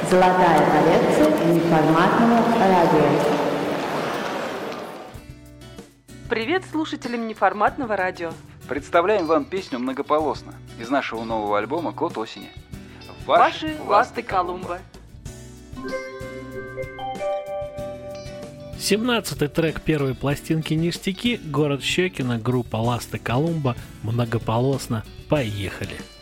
Золотая коллекция неформатного радио. Привет слушателям неформатного радио. Представляем вам песню «Многополосно» из нашего нового альбома «Кот осени». Ваши ласты Колумба. 17-й трек первой пластинки «Ништяки», город Щекино, группа «Ласты Колумба», «Многополосно». Поехали!